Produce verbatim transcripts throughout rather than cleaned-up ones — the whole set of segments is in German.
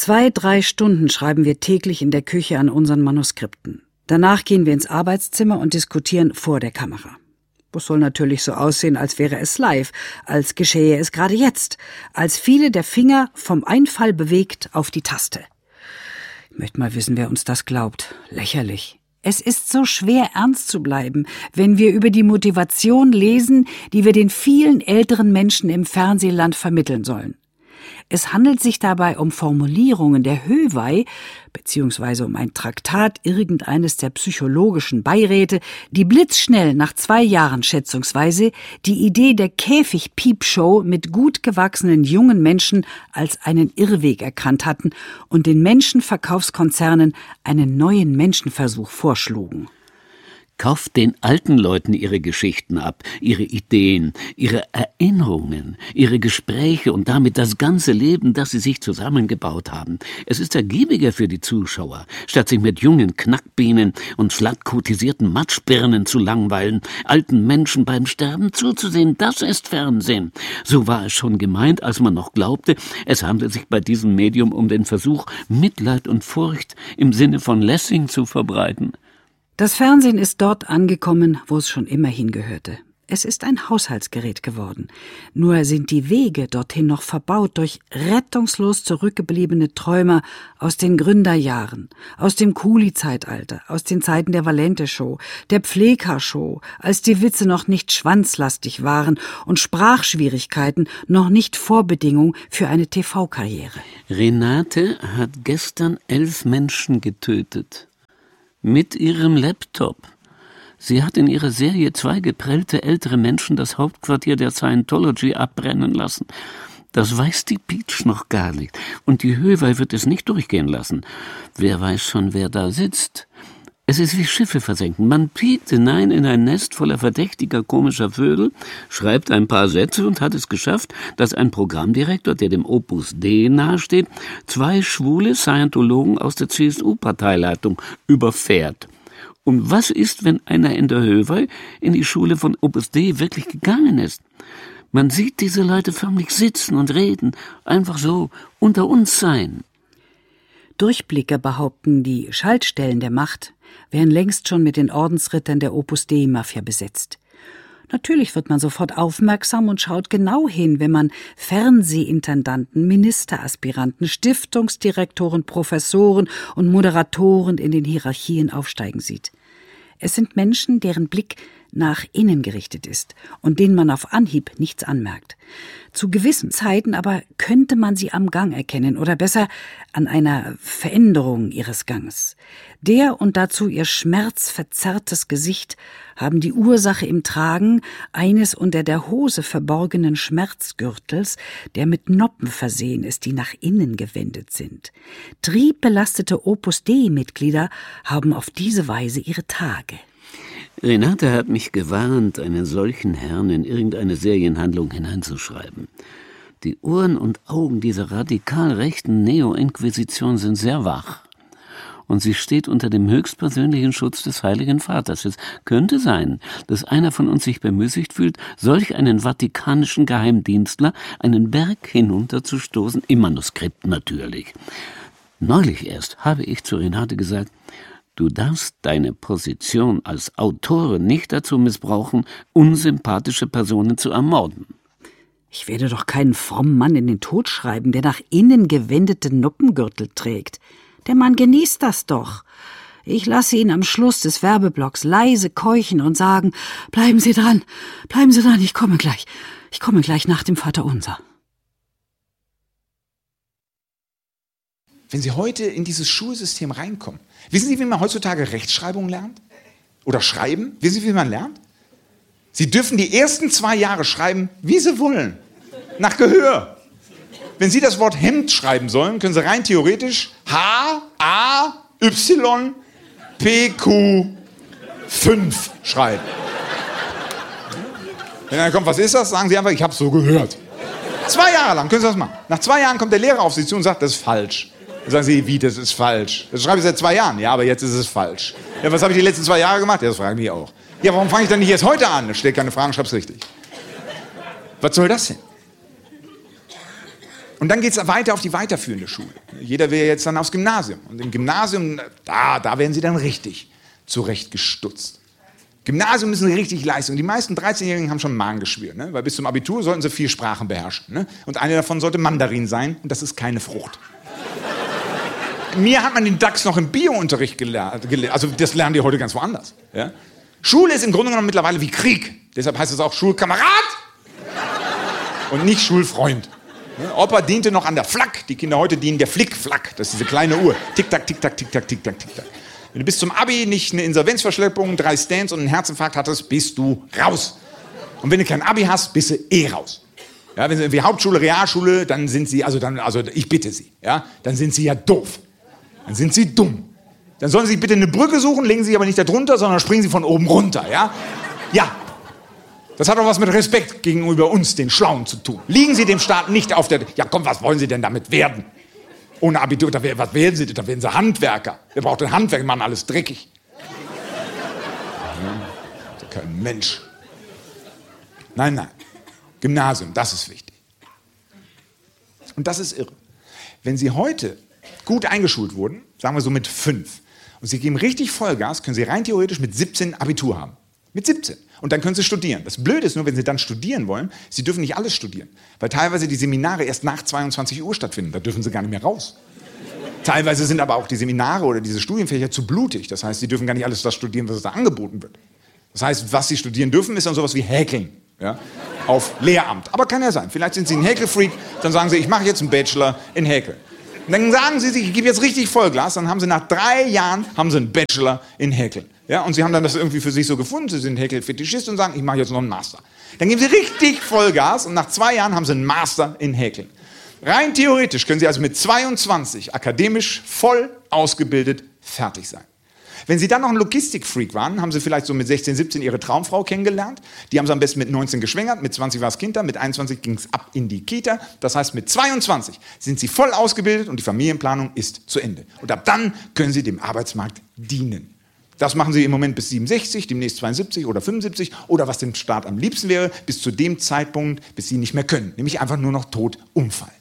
Zwei, drei Stunden schreiben wir täglich in der Küche an unseren Manuskripten. Danach gehen wir ins Arbeitszimmer und diskutieren vor der Kamera. Es soll natürlich so aussehen, als wäre es live, als geschehe es gerade jetzt, als fiele der Finger vom Einfall bewegt auf die Taste. Ich möchte mal wissen, wer uns das glaubt. Lächerlich. Es ist so schwer, ernst zu bleiben, wenn wir über die Motivation lesen, die wir den vielen älteren Menschen im Fernsehland vermitteln sollen. Es handelt sich dabei um Formulierungen der Höhwei, beziehungsweise um ein Traktat irgendeines der psychologischen Beiräte, die blitzschnell nach zwei Jahren schätzungsweise die Idee der Käfig-Piepshow mit gut gewachsenen jungen Menschen als einen Irrweg erkannt hatten und den Menschenverkaufskonzernen einen neuen Menschenversuch vorschlugen. Kauft den alten Leuten ihre Geschichten ab, ihre Ideen, ihre Erinnerungen, ihre Gespräche und damit das ganze Leben, das sie sich zusammengebaut haben. Es ist ergiebiger für die Zuschauer, statt sich mit jungen Knackbienen und flattkotisierten Matschbirnen zu langweilen, alten Menschen beim Sterben zuzusehen. Das ist Fernsehen. So war es schon gemeint, als man noch glaubte, es handle sich bei diesem Medium um den Versuch, Mitleid und Furcht im Sinne von Lessing zu verbreiten. Das Fernsehen ist dort angekommen, wo es schon immer hingehörte. Es ist ein Haushaltsgerät geworden. Nur sind die Wege dorthin noch verbaut durch rettungslos zurückgebliebene Träumer aus den Gründerjahren, aus dem Kuli-Zeitalter, aus den Zeiten der Valente-Show, der Pfleger-Show, als die Witze noch nicht schwanzlastig waren und Sprachschwierigkeiten noch nicht Vorbedingung für eine T V-Karriere. Renate hat gestern elf Menschen getötet. Mit ihrem Laptop. Sie hat in ihrer Serie zwei geprellte ältere Menschen das Hauptquartier der Scientology abbrennen lassen. Das weiß die Peach noch gar nicht. Und die Höhwei wird es nicht durchgehen lassen. Wer weiß schon, wer da sitzt. Es ist wie Schiffe versenken. Man piekt hinein in ein Nest voller verdächtiger, komischer Vögel, schreibt ein paar Sätze und hat es geschafft, dass ein Programmdirektor, der dem Opus Dei nahesteht, zwei schwule Scientologen aus der C S U-Parteileitung überfährt. Und was ist, wenn einer in der Höhwei in die Schule von Opus Dei wirklich gegangen ist? Man sieht diese Leute förmlich sitzen und reden, einfach so unter uns sein. Durchblicke behaupten, die Schaltstellen der Macht wären längst schon mit den Ordensrittern der Opus Dei-Mafia besetzt. Natürlich wird man sofort aufmerksam und schaut genau hin, wenn man Fernsehintendanten, Ministeraspiranten, Stiftungsdirektoren, Professoren und Moderatoren in den Hierarchien aufsteigen sieht. Es sind Menschen, deren Blick nach innen gerichtet ist und denen man auf Anhieb nichts anmerkt. Zu gewissen Zeiten aber könnte man sie am Gang erkennen oder besser an einer Veränderung ihres Gangs. Der und dazu ihr schmerzverzerrtes Gesicht haben die Ursache im Tragen eines unter der Hose verborgenen Schmerzgürtels, der mit Noppen versehen ist, die nach innen gewendet sind. Triebbelastete Opus Dei-Mitglieder haben auf diese Weise ihre Tage. Renate hat mich gewarnt, einen solchen Herrn in irgendeine Serienhandlung hineinzuschreiben. Die Ohren und Augen dieser radikal rechten Neo-Inquisition sind sehr wach. Und sie steht unter dem höchstpersönlichen Schutz des Heiligen Vaters. Es könnte sein, dass einer von uns sich bemüßigt fühlt, solch einen vatikanischen Geheimdienstler einen Berg hinunterzustoßen, im Manuskript natürlich. Neulich erst habe ich zu Renate gesagt, du darfst deine Position als Autorin nicht dazu missbrauchen, unsympathische Personen zu ermorden. Ich werde doch keinen frommen Mann in den Tod schreiben, der nach innen gewendete Noppengürtel trägt. Der Mann genießt das doch. Ich lasse ihn am Schluss des Werbeblocks leise keuchen und sagen, bleiben Sie dran, bleiben Sie dran, ich komme gleich. Ich komme gleich nach dem Vaterunser. Wenn Sie heute in dieses Schulsystem reinkommen, wissen Sie, wie man heutzutage Rechtschreibung lernt? Oder schreiben? Wissen Sie, wie man lernt? Sie dürfen die ersten zwei Jahre schreiben, wie Sie wollen. Nach Gehör. Wenn Sie das Wort Hemd schreiben sollen, können Sie rein theoretisch H, A, Y, P, Q, fünf schreiben. Wenn dann kommt, was ist das? Sagen Sie einfach, ich habe es so gehört. Zwei Jahre lang können Sie das machen. Nach zwei Jahren kommt der Lehrer auf Sie zu und sagt, das ist falsch. Dann sagen Sie, wie, das ist falsch. Das schreibe ich seit zwei Jahren. Ja, aber jetzt ist es falsch. Ja, was habe ich die letzten zwei Jahre gemacht? Ja, das frage ich mich auch. Ja, warum fange ich dann nicht erst heute an? Stell keine Fragen, schreib's richtig. Was soll das denn? Und dann geht es weiter auf die weiterführende Schule. Jeder will jetzt dann aufs Gymnasium. Und im Gymnasium, da, da werden sie dann richtig zurechtgestutzt. Gymnasium ist eine richtig Leistung. Die meisten dreizehnjährigen haben schon Magengeschwür, ne? Weil bis zum Abitur sollten sie vier Sprachen beherrschen. Ne? Und eine davon sollte Mandarin sein, und das ist keine Frucht. Mir hat man den Dachs noch im Bio-Unterricht gelernt. Also das lernen die heute ganz woanders. Ja? Schule ist im Grunde genommen mittlerweile wie Krieg. Deshalb heißt es auch Schulkamerad und nicht Schulfreund. Ja? Opa diente noch an der Flak. Die Kinder heute dienen der Flick-Flack. Das ist diese kleine Uhr. Tick-Tack, Tick-Tack, Tick-Tack, Tick-Tack, Tick-Tack. Wenn du bis zum Abi nicht eine Insolvenzverschleppung, drei Stands und einen Herzinfarkt hattest, bist du raus. Und wenn du kein Abi hast, bist du eh raus. Ja, wenn sie irgendwie Hauptschule, Realschule, dann sind sie, also dann, also ich bitte sie, ja, dann sind sie ja doof. Dann sind sie dumm. Dann sollen sie bitte eine Brücke suchen, legen sie aber nicht da drunter, sondern springen sie von oben runter, ja? Ja. Das hat auch was mit Respekt gegenüber uns, den Schlauen, zu tun. Liegen Sie dem Staat nicht auf der... Ja komm, was wollen Sie denn damit werden? Ohne Abitur, da, was werden Sie? Da werden Sie Handwerker. Wer braucht denn Handwerker? Die machen alles dreckig. Ja, das ist kein Mensch. Nein, nein. Gymnasium, das ist wichtig. Und das ist irre. Wenn Sie heute gut eingeschult wurden, sagen wir so mit fünf, und Sie geben richtig Vollgas, können Sie rein theoretisch mit siebzehn Abitur haben. Mit siebzehn. Und dann können Sie studieren. Das Blöde ist nur, wenn Sie dann studieren wollen, Sie dürfen nicht alles studieren. Weil teilweise die Seminare erst nach zweiundzwanzig Uhr stattfinden. Da dürfen Sie gar nicht mehr raus. Teilweise sind aber auch die Seminare oder diese Studienfächer zu blutig. Das heißt, Sie dürfen gar nicht alles das studieren, was da angeboten wird. Das heißt, was Sie studieren dürfen, ist dann sowas wie Häkeln. Ja? Auf Lehramt. Aber kann ja sein. Vielleicht sind Sie ein Häkelfreak, dann sagen Sie, ich mache jetzt einen Bachelor in Häkeln. Und dann sagen Sie sich, ich gebe jetzt richtig Vollgas, dann haben Sie nach drei Jahren haben Sie einen Bachelor in Häkeln. Ja, und Sie haben dann das irgendwie für sich so gefunden, Sie sind Häkelfetischist und sagen, ich mache jetzt noch einen Master. Dann geben Sie richtig Vollgas und nach zwei Jahren haben Sie einen Master in Häkeln. Rein theoretisch können Sie also mit zweiundzwanzig akademisch voll ausgebildet fertig sein. Wenn Sie dann noch ein Logistikfreak waren, haben Sie vielleicht so mit sechzehn, siebzehn Ihre Traumfrau kennengelernt. Die haben Sie am besten mit neunzehn geschwängert, mit zwanzig war das Kind da, mit einundzwanzig ging es ab in die Kita. Das heißt, mit zweiundzwanzig sind Sie voll ausgebildet und die Familienplanung ist zu Ende. Und ab dann können Sie dem Arbeitsmarkt dienen. Das machen Sie im Moment bis siebenundsechzig, demnächst zweiundsiebzig oder fünfundsiebzig oder was dem Staat am liebsten wäre, bis zu dem Zeitpunkt, bis Sie nicht mehr können. Nämlich einfach nur noch tot umfallen.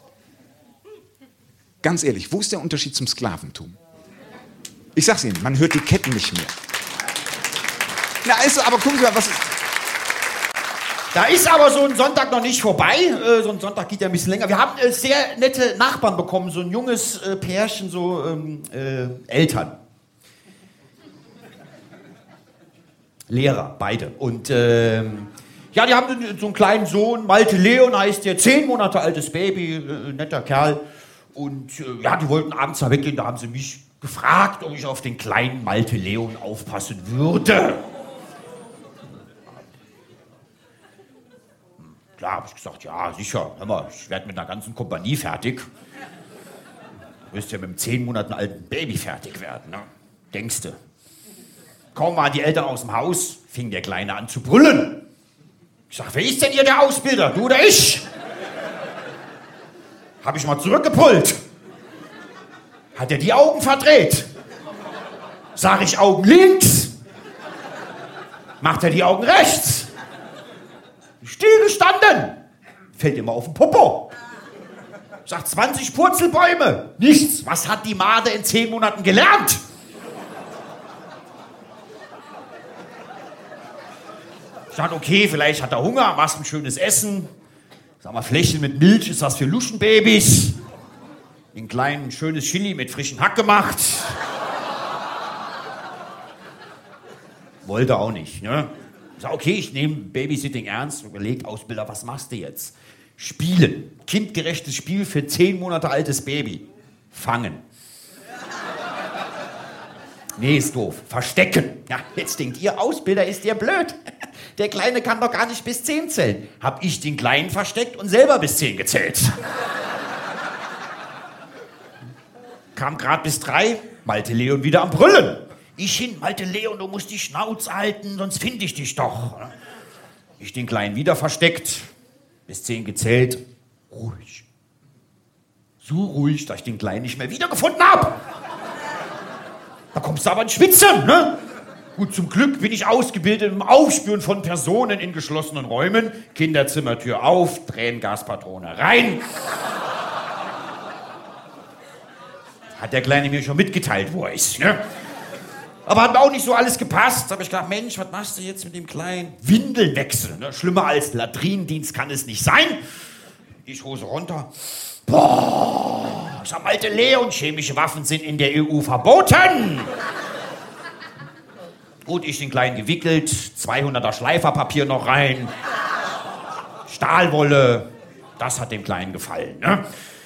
Ganz ehrlich, wo ist der Unterschied zum Sklaventum? Ich sag's Ihnen, man hört die Ketten nicht mehr. Na, ist, aber gucken Sie mal, was ist... Da ist aber so ein Sonntag noch nicht vorbei. Äh, so ein Sonntag geht ja ein bisschen länger. Wir haben äh, sehr nette Nachbarn bekommen, so ein junges äh, Pärchen, so ähm, äh, Eltern. Lehrer, beide. Und ähm, ja, die haben so einen kleinen Sohn, Malte Leon heißt der, zehn Monate altes Baby, äh, netter Kerl. Und äh, ja, die wollten abends da weggehen, da haben sie mich gefragt, ob ich auf den kleinen Malte Leon aufpassen würde. Klar, habe ich gesagt, ja, sicher, hör mal, ich werde mit einer ganzen Kompanie fertig. Du wirst ja mit einem zehn Monate alten Baby fertig werden, ne? Denkste. Kaum waren die Eltern aus dem Haus, fing der Kleine an zu brüllen. Ich sag, wer ist denn hier der Ausbilder, du oder ich? Hab ich mal zurückgepullt. Hat er die Augen verdreht? Sag ich Augen links? Macht er die Augen rechts? Still gestanden. Fällt immer auf den Popo. Sagt zwanzig Purzelbäume. Nichts. Was hat die Made in zehn Monaten gelernt? Ich dachte, okay, vielleicht hat er Hunger, machst ein schönes Essen. Sag mal, Fläschchen mit Milch ist was für Luschenbabys. Ein kleines, schönes Chili mit frischem Hack gemacht. Wollte auch nicht, ne? Ich sag, okay, ich nehme Babysitting ernst. Überlegt, Ausbilder, was machst du jetzt? Spielen. Kindgerechtes Spiel für zehn Monate altes Baby. Fangen. Nee, ist doof. Verstecken. Ja, jetzt denkt ihr, Ausbilder, ist der blöd. Der Kleine kann doch gar nicht bis zehn zählen. Hab ich den Kleinen versteckt und selber bis zehn gezählt. Kam grad bis drei, Malte Leon wieder am Brüllen. Ich hin, Malte Leon, du musst die Schnauze halten, sonst finde ich dich doch. Ich den Kleinen wieder versteckt, bis zehn gezählt. Ruhig. So ruhig, dass ich den Kleinen nicht mehr wiedergefunden habe. Da kommst du aber ins Schwitzen, ne? Gut, zum Glück bin ich ausgebildet im Aufspüren von Personen in geschlossenen Räumen. Kinderzimmertür auf, Tränengaspatrone rein. Hat der Kleine mir schon mitgeteilt, wo er ist, ne? Aber hat mir auch nicht so alles gepasst. Da habe ich gedacht, Mensch, was machst du jetzt mit dem Kleinen? Windeln wechseln, ne? Schlimmer als Latrinendienst kann es nicht sein. Ich Hose runter. Boah, ich sag, alte Leon, chemische Waffen sind in der E U verboten. Gut, ich den Kleinen gewickelt, zweihunderter Schleiferpapier noch rein, Stahlwolle, das hat dem Kleinen gefallen, ne?